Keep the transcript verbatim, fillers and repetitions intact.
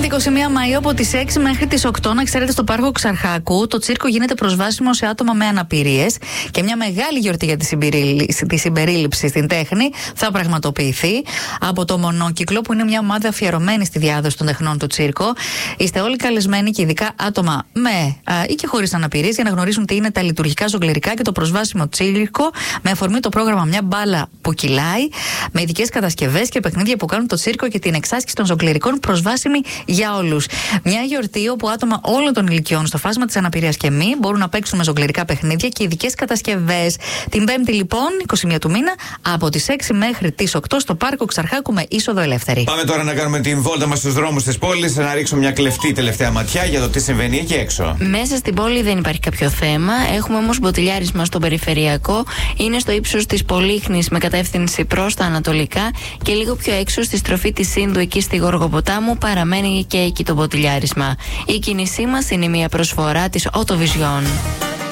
είκοσι μία Μαΐου από τις έξι μέχρι τις οκτώ, να ξέρετε, στο πάρκο Ξαρχάκου το τσίρκο γίνεται προσβάσιμο σε άτομα με αναπηρίες και μια μεγάλη γιορτή για τη, συμπερίληψη, τη συμπερίληψη στην τέχνη θα πραγματοποιηθεί από το Μονόκυκλο, που είναι μια ομάδα αφιερωμένη στη διάδοση των τεχνών του τσίρκο. Είστε όλοι καλεσμένοι, και ειδικά άτομα με α, ή και χωρίς αναπηρίες, για να γνωρίσουν τι είναι τα λειτουργικά ζογκλερικά και το προσβάσιμο τσίρκο, με αφορμή το πρόγραμμα Μια μπάλα που κυλάει, με ειδικές κατασκευές και παιχνίδια που κάνουν το τσίρκο και την εξάσκηση των ζογκλερικών προσβάσιμη για όλους. Μια γιορτή όπου άτομα όλων των ηλικιών, στο φάσμα της αναπηρίας και μη, μπορούν να παίξουν με ζογκλερικά παιχνίδια και ειδικές κατασκευές. Την Πέμπτη, λοιπόν, είκοσι μία του μήνα, από τις έξι μέχρι τις οκτώ, στο πάρκο Ξαρχάκου με είσοδο ελεύθερη. Πάμε τώρα να κάνουμε την βόλτα μας στους δρόμους της πόλης, να ρίξουμε μια κλεφτή τελευταία ματιά για το τι συμβαίνει εκεί έξω. Μέσα στην πόλη δεν υπάρχει κάποιο θέμα. Έχουμε όμως μποτιλιάρισμα στο περιφερειακό. Είναι στο ύψος της Πολύχνης με κατεύθυνση προς τα ανατολικά, και λίγο πιο έξω στη στροφή της Σύνδου, εκεί στη Γοργοποτάμου, παραμένει και εκεί το μποτιλιάρισμα. Η κίνησή μας είναι μια προσφορά της Autovision.